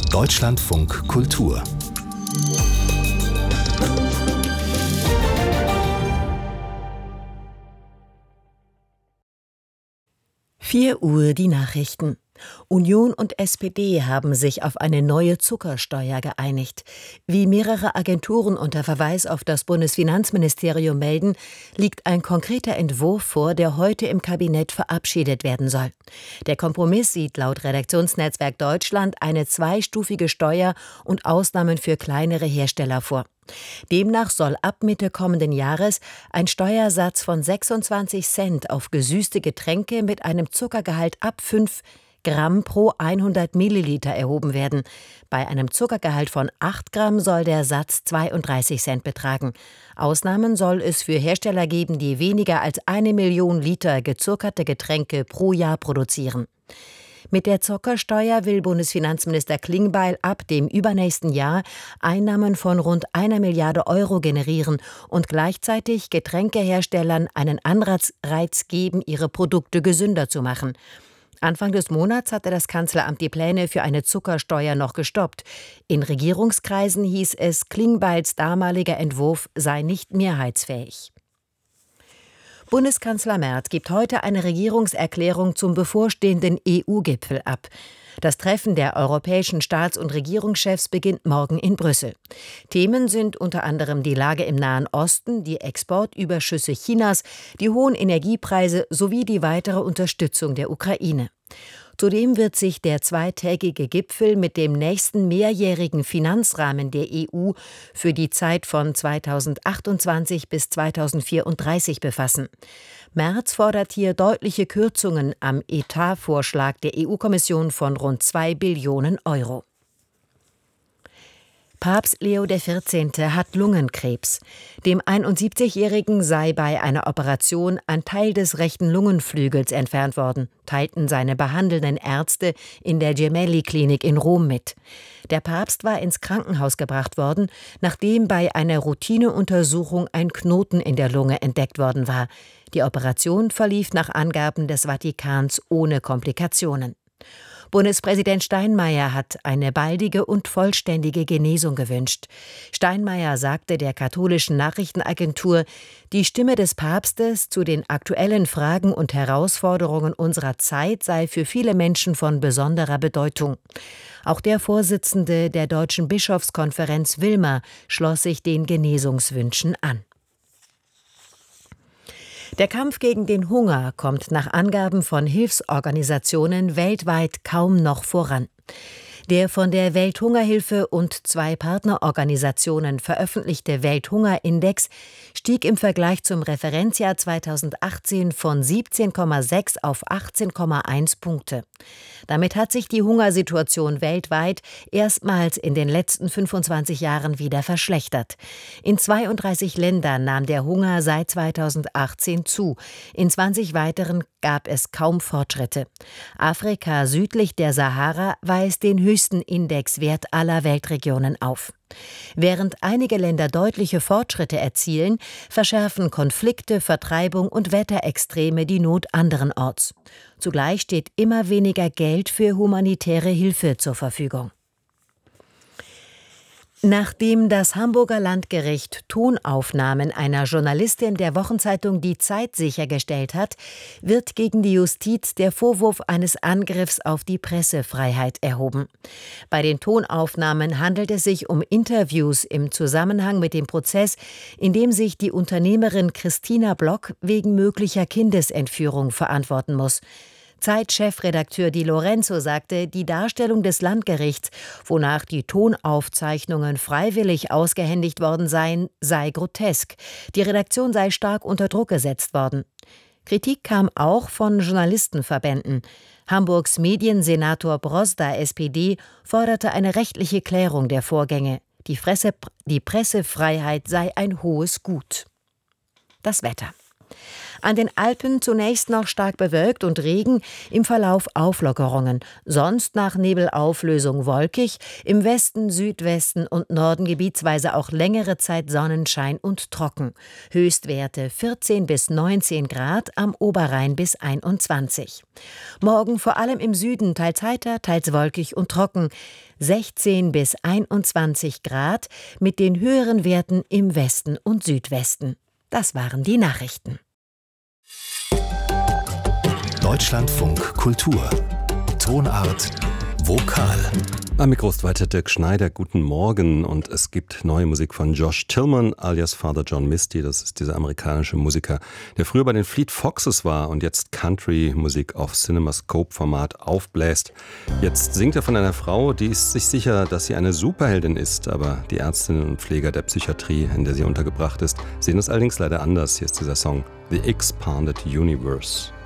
Deutschlandfunk Kultur. Uhr die Nachrichten. Union und SPD haben sich auf eine neue Zuckersteuer geeinigt. Wie mehrere Agenturen unter Verweis auf das Bundesfinanzministerium melden, liegt ein konkreter Entwurf vor, der heute im Kabinett verabschiedet werden soll. Der Kompromiss sieht laut Redaktionsnetzwerk Deutschland eine zweistufige Steuer und Ausnahmen für kleinere Hersteller vor. Demnach soll ab Mitte kommenden Jahres ein Steuersatz von 26 Cent auf gesüßte Getränke mit einem Zuckergehalt ab 5 Gramm pro 100 Milliliter erhoben werden. Bei einem Zuckergehalt von 8 Gramm soll der Satz 32 Cent betragen. Ausnahmen soll es für Hersteller geben, die weniger als 1 Million Liter gezuckerte Getränke pro Jahr produzieren. Mit der Zuckersteuer will Bundesfinanzminister Klingbeil ab dem übernächsten Jahr Einnahmen von rund 1 Milliarde Euro generieren und gleichzeitig Getränkeherstellern einen Anreiz geben, ihre Produkte gesünder zu machen. Anfang des Monats hatte das Kanzleramt die Pläne für eine Zuckersteuer noch gestoppt. In Regierungskreisen hieß es, Klingbeils damaliger Entwurf sei nicht mehrheitsfähig. Bundeskanzler Merz gibt heute eine Regierungserklärung zum bevorstehenden EU-Gipfel ab. Das Treffen der europäischen Staats- und Regierungschefs beginnt morgen in Brüssel. Themen sind unter anderem die Lage im Nahen Osten, die Exportüberschüsse Chinas, die hohen Energiepreise sowie die weitere Unterstützung der Ukraine. Zudem wird sich der zweitägige Gipfel mit dem nächsten mehrjährigen Finanzrahmen der EU für die Zeit von 2028 bis 2034 befassen. Merz fordert hier deutliche Kürzungen am Etatvorschlag der EU-Kommission von rund 2 Billionen Euro. Papst Leo XIV. Hat Lungenkrebs. Dem 71-Jährigen sei bei einer Operation ein Teil des rechten Lungenflügels entfernt worden, teilten seine behandelnden Ärzte in der Gemelli-Klinik in Rom mit. Der Papst war ins Krankenhaus gebracht worden, nachdem bei einer Routineuntersuchung ein Knoten in der Lunge entdeckt worden war. Die Operation verlief nach Angaben des Vatikans ohne Komplikationen. Bundespräsident Steinmeier hat eine baldige und vollständige Genesung gewünscht. Steinmeier sagte der katholischen Nachrichtenagentur, die Stimme des Papstes zu den aktuellen Fragen und Herausforderungen unserer Zeit sei für viele Menschen von besonderer Bedeutung. Auch der Vorsitzende der Deutschen Bischofskonferenz Wilmer schloss sich den Genesungswünschen an. Der Kampf gegen den Hunger kommt nach Angaben von Hilfsorganisationen weltweit kaum noch voran. Der von der Welthungerhilfe und 2 Partnerorganisationen veröffentlichte Welthungerindex stieg im Vergleich zum Referenzjahr 2018 von 17,6 auf 18,1 Punkte. Damit hat sich die Hungersituation weltweit erstmals in den letzten 25 Jahren wieder verschlechtert. In 32 Ländern nahm der Hunger seit 2018 zu. In 20 weiteren gab es kaum Fortschritte. Afrika südlich der Sahara weist den höchsten Indexwert aller Weltregionen auf. Während einige Länder deutliche Fortschritte erzielen, verschärfen Konflikte, Vertreibung und Wetterextreme die Not anderenorts. Zugleich steht immer weniger Geld für humanitäre Hilfe zur Verfügung. Nachdem das Hamburger Landgericht Tonaufnahmen einer Journalistin der Wochenzeitung Die Zeit sichergestellt hat, wird gegen die Justiz der Vorwurf eines Angriffs auf die Pressefreiheit erhoben. Bei den Tonaufnahmen handelt es sich um Interviews im Zusammenhang mit dem Prozess, in dem sich die Unternehmerin Christina Block wegen möglicher Kindesentführung verantworten muss. Zeit-Chefredakteur Di Lorenzo sagte, die Darstellung des Landgerichts, wonach die Tonaufzeichnungen freiwillig ausgehändigt worden seien, sei grotesk. Die Redaktion sei stark unter Druck gesetzt worden. Kritik kam auch von Journalistenverbänden. Hamburgs Mediensenator Brosda, SPD, forderte eine rechtliche Klärung der Vorgänge. Die Pressefreiheit sei ein hohes Gut. Das Wetter. An den Alpen zunächst noch stark bewölkt und Regen, im Verlauf Auflockerungen. Sonst nach Nebelauflösung wolkig, im Westen, Südwesten und Norden gebietsweise auch längere Zeit Sonnenschein und trocken. Höchstwerte 14 bis 19 Grad, am Oberrhein bis 21. Morgen vor allem im Süden teils heiter, teils wolkig und trocken. 16 bis 21 Grad mit den höheren Werten im Westen und Südwesten. Das waren die Nachrichten. Deutschlandfunk Kultur. Tonart Vokal. Am Mikro ist weiter Dirk Schneider. Guten Morgen. Und es gibt neue Musik von Josh Tillman alias Father John Misty. Das ist dieser amerikanische Musiker, der früher bei den Fleet Foxes war und jetzt Country-Musik auf CinemaScope-Format aufbläst. Jetzt singt er von einer Frau, die ist sich sicher, dass sie eine Superheldin ist. Aber die Ärztinnen und Pfleger der Psychiatrie, in der sie untergebracht ist, sehen es allerdings leider anders. Hier ist dieser Song The Expanded Universe.